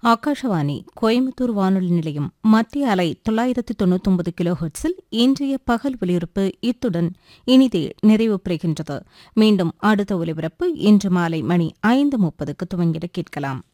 ஆகாஷவாணி கோயம்புத்தூர் வானொலி நிலையம் மத்திய அலை 999 கிலோஹெர்ட்ஸில் இன்றைய பகல் ஒலிபரப்பு இத்துடன் இனிதே நிறைவு பெறுகின்றது. மீண்டும் அடுத்த ஒலிபரப்பு இன்று மாலை மணி 5:30க்கு துவங்கிட கேட்கலாம்.